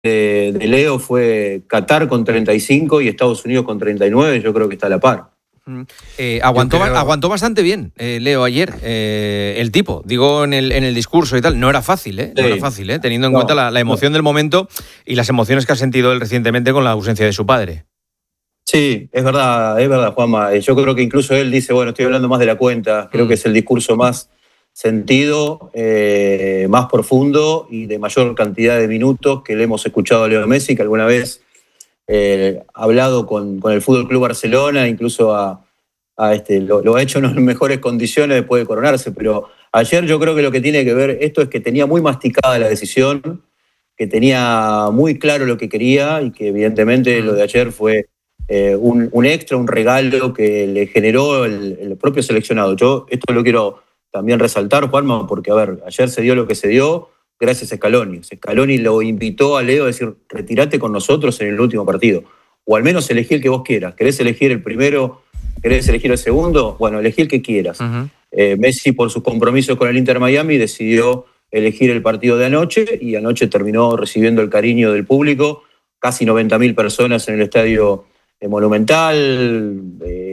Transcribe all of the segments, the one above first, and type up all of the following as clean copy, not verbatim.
de Leo fue Qatar con 35 y Estados Unidos con 39, yo creo que está a la par. Aguantó bastante bien, Leo, ayer, el tipo, digo en el discurso y tal. No era fácil, ¿eh? No era fácil, teniendo en cuenta la emoción del momento y las emociones que ha sentido él recientemente con la ausencia de su padre. Sí, es verdad, Juanma. Yo creo que incluso él dice, bueno, estoy hablando más de la cuenta, creo que es el discurso más sentido, más profundo y de mayor cantidad de minutos que le hemos escuchado a Leo Messi, que alguna vez ha hablado con el Fútbol Club Barcelona, incluso lo ha hecho en las mejores condiciones después de coronarse, pero ayer yo creo que lo que tiene que ver esto es que tenía muy masticada la decisión, que tenía muy claro lo que quería y que evidentemente lo de ayer fue un extra, un regalo que le generó el propio seleccionado. Yo esto lo quiero también resaltar, Juanma, porque ayer se dio lo que se dio gracias a Scaloni. Scaloni lo invitó a Leo a decir, retírate con nosotros en el último partido, o al menos elegí el que vos quieras. ¿Querés elegir el primero? ¿Querés elegir el segundo? Bueno, elegí el que quieras. Messi, por sus compromisos con el Inter Miami, decidió elegir el partido de anoche y anoche terminó recibiendo el cariño del público, casi 90.000 personas en el estadio Monumental,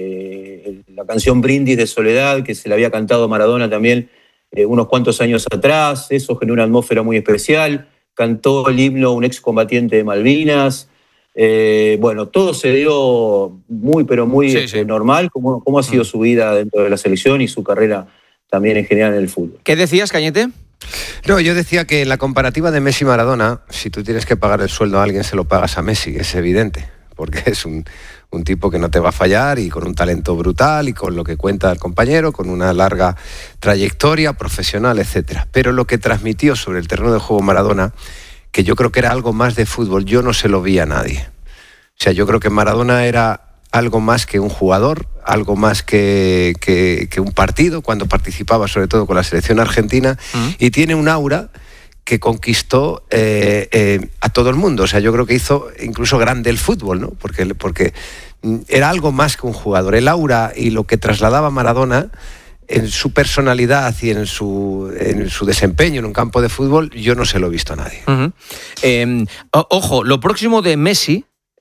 la canción Brindis de Soledad, que se le había cantado Maradona también unos cuantos años atrás, eso generó una atmósfera muy especial, cantó el himno un excombatiente de Malvinas, todo se dio muy, pero muy normal, como ha sido su vida dentro de la selección y su carrera también en general en el fútbol. ¿Qué decías, Cañete? No, yo decía que en la comparativa de Messi y Maradona, si tú tienes que pagar el sueldo a alguien, se lo pagas a Messi, es evidente, porque es un tipo que no te va a fallar y con un talento brutal y con lo que cuenta el compañero, con una larga trayectoria profesional, etcétera. Pero lo que transmitió sobre el terreno de juego Maradona, que yo creo que era algo más de fútbol, yo no se lo vi a nadie. O sea, yo creo que Maradona era algo más que un jugador, algo más que un partido, cuando participaba sobre todo con la selección argentina, y tiene un aura que conquistó a todo el mundo. O sea, yo creo que hizo incluso grande el fútbol, ¿no? Porque era algo más que un jugador. El aura y lo que trasladaba Maradona en su personalidad y en su desempeño en un campo de fútbol, yo no se lo he visto a nadie. Ojo, lo próximo de Messi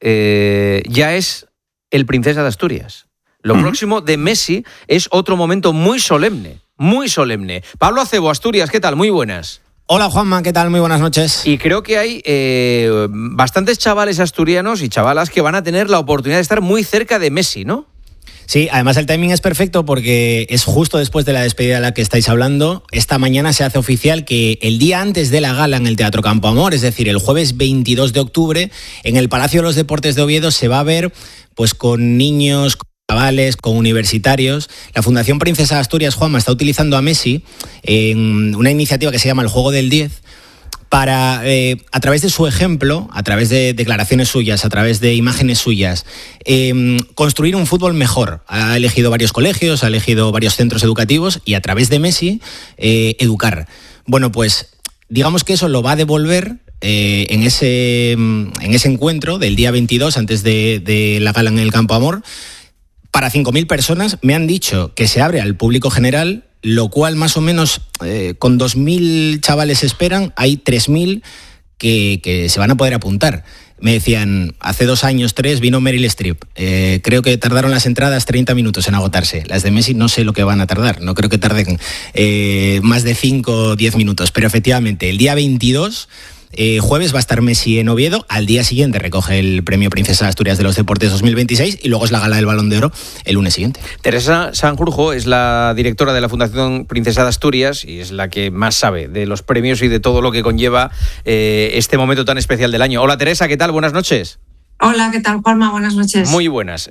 ya es el Princesa de Asturias. Lo próximo de Messi es otro momento muy solemne, muy solemne. Pablo Acebo, Asturias, ¿qué tal? Muy buenas. Hola Juanma, ¿qué tal? Muy buenas noches. Y creo que hay bastantes chavales asturianos y chavalas que van a tener la oportunidad de estar muy cerca de Messi, ¿no? Sí, además el timing es perfecto porque es justo después de la despedida de la que estáis hablando. Esta mañana se hace oficial que el día antes de la gala en el Teatro Campo Amor, es decir, el jueves 22 de octubre, en el Palacio de los Deportes de Oviedo se va a ver pues con niños, con chavales, con universitarios. La Fundación Princesa de Asturias, Juanma, está utilizando a Messi en una iniciativa que se llama el Juego del 10 para, a través de su ejemplo, a través de declaraciones suyas, a través de imágenes suyas, construir un fútbol mejor. Ha elegido varios colegios, ha elegido varios centros educativos y a través de Messi educar. Bueno, pues digamos que eso lo va a devolver en ese encuentro del día 22, antes de la gala en el Campo Amor, para 5.000 personas. Me han dicho que se abre al público general, lo cual más o menos con 2.000 chavales esperan, hay 3.000 que se van a poder apuntar. Me decían, hace 2 años, 3, vino Meryl Streep. Creo que tardaron las entradas 30 minutos en agotarse. Las de Messi no sé lo que van a tardar, no creo que tarden más de 5 o 10 minutos. Pero efectivamente, el día 22... jueves va a estar Messi en Oviedo, al día siguiente recoge el premio Princesa de Asturias de los Deportes 2026 y luego es la gala del Balón de Oro el lunes siguiente. Teresa Sanjurjo es la directora de la Fundación Princesa de Asturias y es la que más sabe de los premios y de todo lo que conlleva este momento tan especial del año. Hola Teresa, ¿qué tal? Buenas noches. Hola, ¿qué tal, Juanma? Buenas noches. Muy buenas.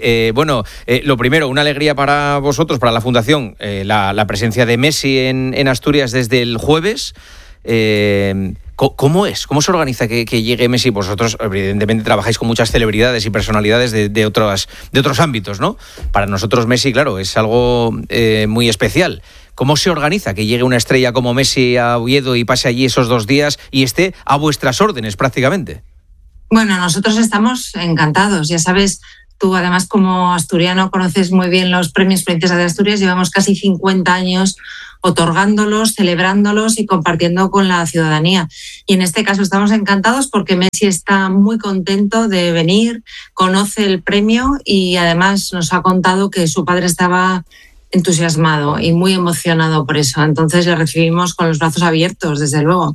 Lo primero, una alegría para vosotros, para la Fundación, la presencia de Messi en Asturias desde el jueves. ¿Cómo es? ¿Cómo se organiza que llegue Messi? Vosotros, evidentemente, trabajáis con muchas celebridades y personalidades de otros ámbitos, ¿no? Para nosotros Messi, claro, es algo muy especial. ¿Cómo se organiza que llegue una estrella como Messi a Oviedo y pase allí esos 2 días y esté a vuestras órdenes prácticamente? Bueno, nosotros estamos encantados. Ya sabes, Tú, además, como asturiano, conoces muy bien los premios Princesa de Asturias. Llevamos casi 50 años otorgándolos, celebrándolos y compartiendo con la ciudadanía. Y en este caso estamos encantados porque Messi está muy contento de venir, conoce el premio y además nos ha contado que su padre estaba entusiasmado y muy emocionado por eso. Entonces le recibimos con los brazos abiertos, desde luego.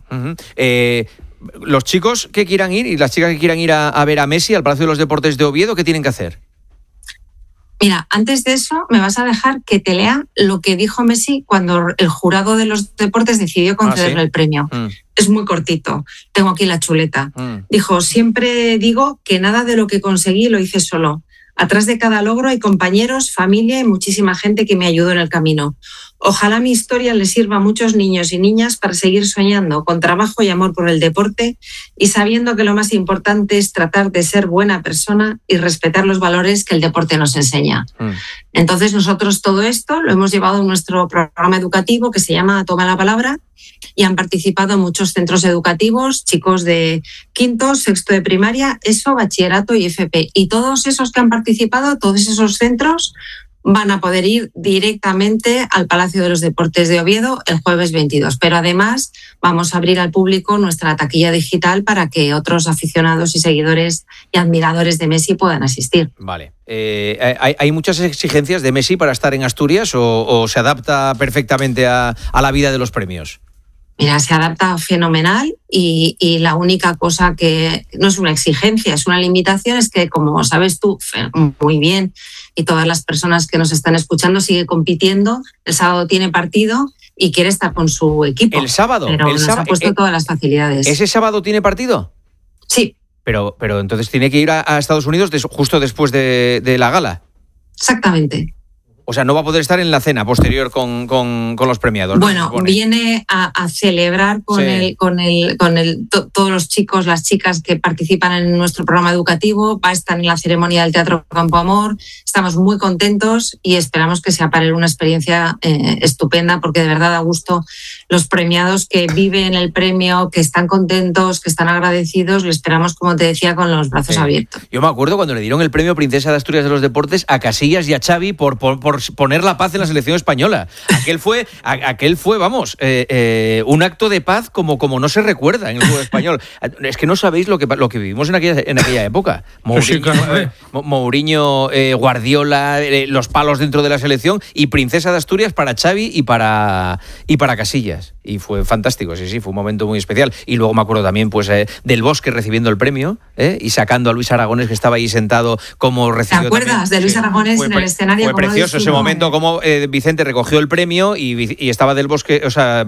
Los chicos que quieran ir y las chicas que quieran ir a ver a Messi al Palacio de los Deportes de Oviedo, ¿qué tienen que hacer? Mira, antes de eso me vas a dejar que te lea lo que dijo Messi cuando el jurado de los deportes decidió concederle el premio. Es muy cortito, tengo aquí la chuleta. Dijo: siempre digo que nada de lo que conseguí lo hice solo. Atrás de cada logro hay compañeros, familia y muchísima gente que me ayudó en el camino. Ojalá mi historia le sirva a muchos niños y niñas para seguir soñando con trabajo y amor por el deporte y sabiendo que lo más importante es tratar de ser buena persona y respetar los valores que el deporte nos enseña. Entonces nosotros todo esto lo hemos llevado en nuestro programa educativo que se llama Toma la Palabra y han participado muchos centros educativos, chicos de quinto, sexto de primaria, ESO, bachillerato y FP. Y todos esos que han participado, todos esos centros van a poder ir directamente al Palacio de los Deportes de Oviedo el jueves 22. Pero además vamos a abrir al público nuestra taquilla digital para que otros aficionados y seguidores y admiradores de Messi puedan asistir. Vale. ¿Hay muchas exigencias de Messi para estar en Asturias o se adapta perfectamente a la vida de los premios? Mira, se adapta fenomenal y la única cosa que no es una exigencia, es una limitación, es que, como sabes tú muy bien, y todas las personas que nos están escuchando, sigue compitiendo. El sábado tiene partido y quiere estar con su equipo. ¿El sábado? Pero nos ha puesto todas las facilidades. ¿Ese sábado tiene partido? Sí. Pero entonces tiene que ir a Estados Unidos justo después de la gala. Exactamente. O sea, no va a poder estar en la cena posterior con los premiados. Bueno, viene a celebrar todos los chicos, las chicas que participan en nuestro programa educativo. Va a estar en la ceremonia del Teatro Campo Amor. Estamos muy contentos y esperamos que sea para él una experiencia estupenda, porque de verdad da gusto los premiados que viven el premio, que están contentos, que están agradecidos. Le esperamos, como te decía, con los brazos abiertos. Yo me acuerdo cuando le dieron el premio Princesa de Asturias de los Deportes a Casillas y a Xavi por poner la paz en la selección española. Aquel fue, vamos, un acto de paz como no se recuerda en el fútbol español. Es que no sabéis lo que vivimos en aquella época. Mourinho, Guardiola, los palos dentro de la selección y Princesa de Asturias para Xavi y para Casillas. Y fue fantástico, sí, fue un momento muy especial. Y luego me acuerdo también del Bosque recibiendo el premio y sacando a Luis Aragonés, que estaba ahí sentado como recibió. ¿Te acuerdas de Luis Aragonés en el escenario? Fue precioso ese momento, como Vicente recogió el premio y estaba Del Bosque,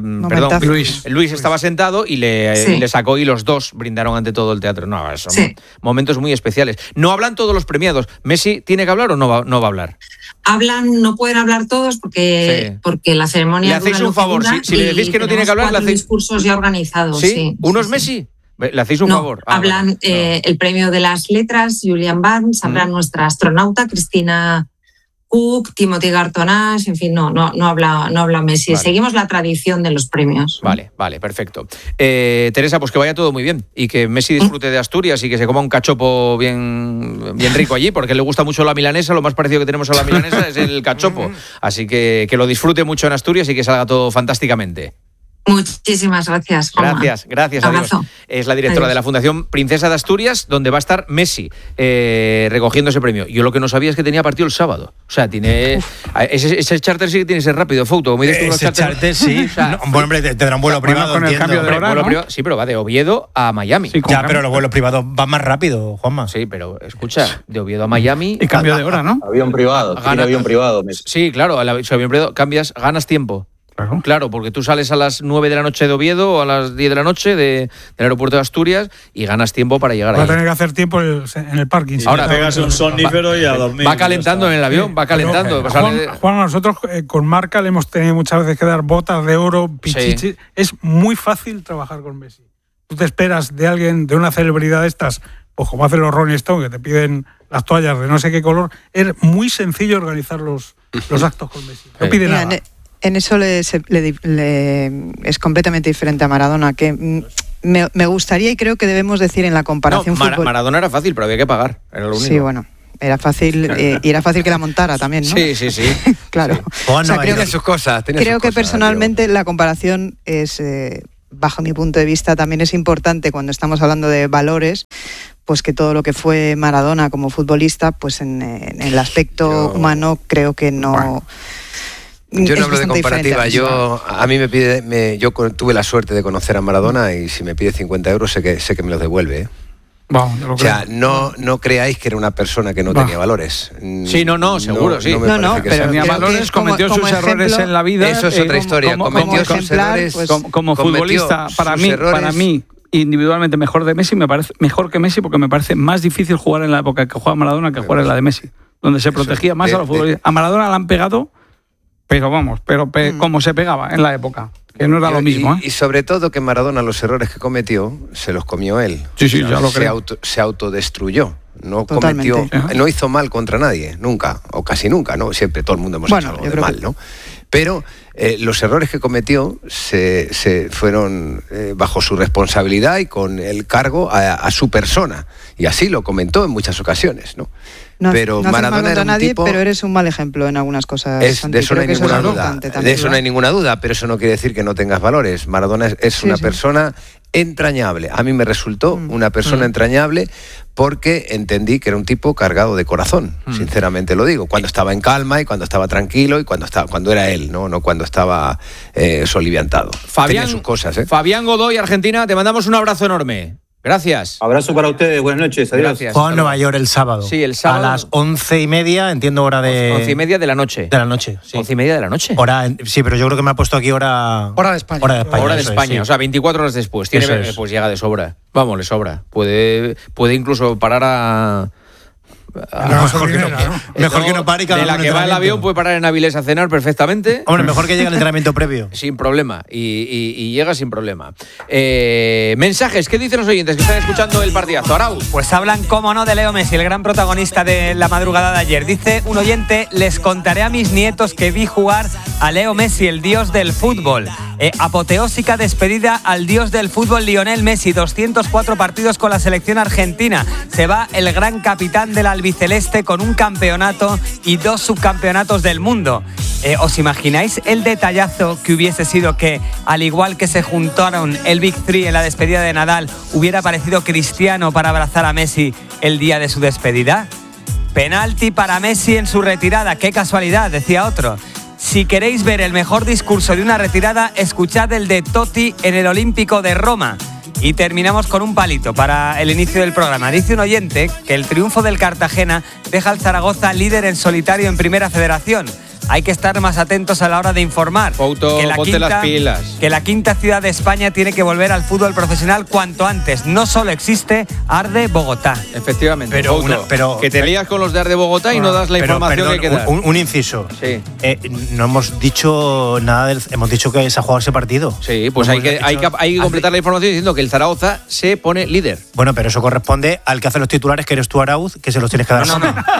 Luis estaba sentado y le sacó y los dos brindaron ante todo el teatro. No, son momentos muy especiales. ¿No hablan todos los premiados? ¿Messi tiene que hablar o no va a hablar? Hablan, no pueden hablar todos porque la ceremonia. ¿Le hacéis un favor? Si le decís que no tiene que hablar, le hacéis discursos ya organizados. ¿Sí? ¿Uno es Messi? ¿Le hacéis un favor? Hablan el premio de las letras, Julian Barnes, hablan nuestra astronauta, Cristina Cook, Timothy Gartonash, en fin, no habla Messi. Vale. Seguimos la tradición de los premios. Vale, perfecto. Teresa, pues que vaya todo muy bien y que Messi disfrute de Asturias y que se coma un cachopo bien rico allí, porque le gusta mucho la milanesa. Lo más parecido que tenemos a la milanesa es el cachopo. Así que lo disfrute mucho en Asturias y que salga todo fantásticamente. Muchísimas gracias, Juanma. Gracias, adiós. Es la directora de la Fundación Princesa de Asturias, donde va a estar Messi recogiendo ese premio. Yo lo que no sabía es que tenía partido el sábado. O sea, tiene ese charter sí que tiene que ser rápido, Fouto. Como dices tú, ese charter sí. O sea, bueno, hombre, tendrá un vuelo privado con el cambio de hora, ¿no? Sí, pero va de Oviedo a Miami. Sí, pero los vuelos privados van más rápido, Juanma. Sí, pero escucha, de Oviedo a Miami... Y cambio de hora, ¿no? Avión privado, avión privado. Sí, claro, avión privado ganas tiempo. Claro, porque tú sales a las 9 de la noche de Oviedo o a las 10 de la noche del aeropuerto de Asturias y ganas tiempo para llegar ahí. Va a tener que hacer tiempo en el parking. Ahora pegas un somnífero y a dormir. Va calentando en el avión, va calentando. Juan, nosotros con Marca le hemos tenido muchas veces que dar botas de oro, pichichi. Sí. Es muy fácil trabajar con Messi. Tú te esperas de alguien, de una celebridad de estas, pues como hacen los Rolling Stones, que te piden las toallas de no sé qué color. Es muy sencillo organizar los actos con Messi. No pide nada. En eso es completamente diferente a Maradona, que me gustaría y creo que debemos decir en la comparación Maradona era fácil, pero había que pagar. Era lo único. Sí, bueno. era fácil y era fácil que la montara también, ¿no? Sí. Claro. Sí. O sea, tiene sus cosas. Creo que personalmente la comparación es, bajo mi punto de vista, también es importante cuando estamos hablando de valores, pues que todo lo que fue Maradona como futbolista, pues en el aspecto humano creo que no... Bueno. Yo no hablo de comparativa, yo tuve la suerte de conocer a Maradona y si me pide 50 euros sé que me los devuelve, ¿eh? Bueno, o sea, no creáis que era una persona que no tenía valores. Sí, seguro, sí. Pero tenía valores, cometió sus errores en la vida. Eso es otra historia. Cometió sus errores. Pues, como futbolista, para mí, individualmente mejor de Messi, me parece mejor que Messi porque me parece más difícil jugar en la época que juega Maradona que jugar en la de Messi, donde se protegía más a los futbolistas. A Maradona le han pegado, pero como se pegaba en la época. Que no era lo mismo, ¿eh? Y sobre todo que Maradona los errores que cometió se los comió él. Sí, ya lo creo. Se autodestruyó. No Totalmente. no hizo mal contra nadie, nunca, o casi nunca, ¿no? Siempre todo el mundo hemos hecho algo de mal, ¿no? Pero los errores que cometió se fueron bajo su responsabilidad y con el cargo a su persona. Y así lo comentó en muchas ocasiones, ¿no? Pero no Maradona era un nadie, tipo, pero eres un mal ejemplo en algunas cosas. De eso no hay ninguna duda. De eso no hay ninguna duda, pero eso no quiere decir que no tengas valores. Maradona es una persona entrañable. A mí me resultó una persona entrañable porque entendí que era un tipo cargado de corazón, sinceramente lo digo. Cuando estaba en calma y cuando estaba tranquilo y cuando era él, no cuando estaba soliviantado. Tenía sus cosas, ¿eh? Fabián Godoy, Argentina, te mandamos un abrazo enorme. Gracias. Abrazo para ustedes, buenas noches, adiós. Gracias. Juega en Nueva York el sábado. Sí, el sábado. A las 11:30, entiendo, hora de... 11:30 de la noche. De la noche, sí. 11:30 de la noche. Sí, pero yo creo que me ha puesto aquí hora... Hora de España. Hora de España, sí. O sea, 24 horas después. Pues llega de sobra. Vamos, le sobra. Puede incluso parar a... Mejor que no pare y cada de la que va el avión puede parar en Avilés a cenar perfectamente. Hombre, mejor que llegue al entrenamiento previo. Sin problema. Y llega sin problema. Mensajes, ¿qué dicen los oyentes que están escuchando el partidazo? Arau. Pues hablan, cómo no, de Leo Messi, el gran protagonista de la madrugada de ayer. Dice un oyente: les contaré a mis nietos que vi jugar a Leo Messi, el dios del fútbol. Apoteósica despedida al dios del fútbol Lionel Messi, 204 partidos con la selección argentina. Se va el gran capitán del albiceleste con un campeonato y 2 subcampeonatos del mundo. ¿Os imagináis el detallazo que hubiese sido que, al igual que se juntaron el Big Three en la despedida de Nadal, hubiera aparecido Cristiano para abrazar a Messi el día de su despedida? Penalti para Messi en su retirada, qué casualidad, decía otro. Si queréis ver el mejor discurso de una retirada, escuchad el de Totti en el Olímpico de Roma. Y terminamos con un palito para el inicio del programa. Dice un oyente que el triunfo del Cartagena deja al Zaragoza líder en solitario en Primera Federación. Hay que estar más atentos a la hora de informar. Ponte las pilas. Que la quinta ciudad de España tiene que volver al fútbol profesional cuanto antes. No solo existe Arde Bogotá. Efectivamente. Pero que te lías con los de Arde Bogotá y no das la información que hay que dar. Un inciso. Sí. No hemos dicho nada hemos dicho que se ha jugado ese partido. Sí, pues hay que completar la información diciendo que el Zaragoza se pone líder. Bueno, pero eso corresponde al que hace los titulares, que eres tú, Arauz, que se los tienes que dar.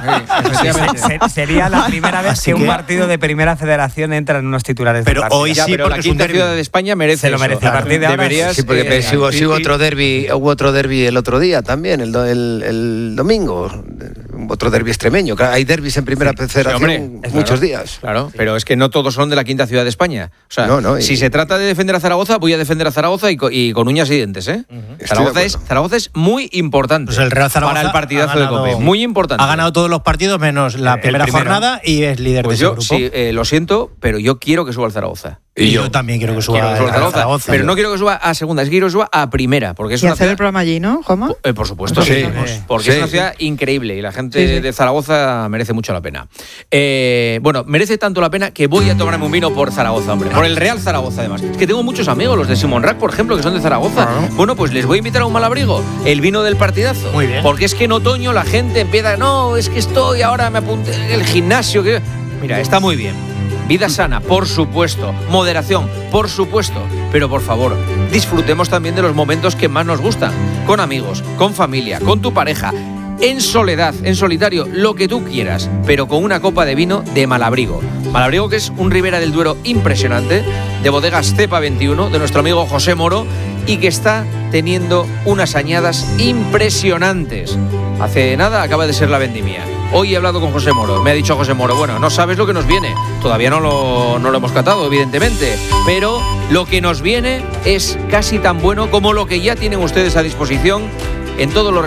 Sería la primera vez que un partido de Primera Federación entra en unos titulares. Pero hoy sí, pero la quinta ciudad de España merece. Se lo merece. A partir de ahora deberías. Sí, porque hubo otro derbi el otro día también, el domingo. Otro derbi extremeño. Hay derbis en Primera Federación muchos días. Claro, pero es que no todos son de la quinta ciudad de España. O sea, si se trata de defender a Zaragoza, voy a defender a Zaragoza y con uñas y dientes, ¿eh? Zaragoza es muy importante. Pues el Real Zaragoza para el partidazo de COPE. Muy importante. Ha ganado todos los partidos menos la primera jornada y es líder de ese grupo. Sí, lo siento, pero yo quiero que suba al Zaragoza. Y yo también quiero que suba a Zaragoza. Pero no quiero que suba a segunda, es que quiero que suba a primera. Porque es y hacer el programa allí, ¿no, Juanma? Por supuesto, sí. Porque es una ciudad increíble y la gente de Zaragoza merece mucho la pena. Bueno, merece tanto la pena que voy a tomarme un vino por Zaragoza, hombre. Por el Real Zaragoza, además. Es que tengo muchos amigos, los de Simón Rack, por ejemplo, que son de Zaragoza. Bueno, pues les voy a invitar a un Malabrigo, el vino del partidazo. Muy bien. Porque es que en otoño la gente empieza, no, es que ahora me apunté en el gimnasio. Mira, está muy bien. Vida sana, por supuesto. Moderación, por supuesto. Pero por favor, disfrutemos también de los momentos que más nos gustan. Con amigos, con familia, con tu pareja. En soledad, en solitario, lo que tú quieras. Pero con una copa de vino de Malabrigo. Malabrigo, que es un Ribera del Duero impresionante. De bodegas Cepa 21, de nuestro amigo José Moro. y que está teniendo unas añadas impresionantes. Hace nada acaba de ser la vendimia. Hoy he hablado con José Moro. Me ha dicho José Moro, bueno, no sabes lo que nos viene. Todavía no lo hemos catado, evidentemente. Pero lo que nos viene es casi tan bueno como lo que ya tienen ustedes a disposición en todos los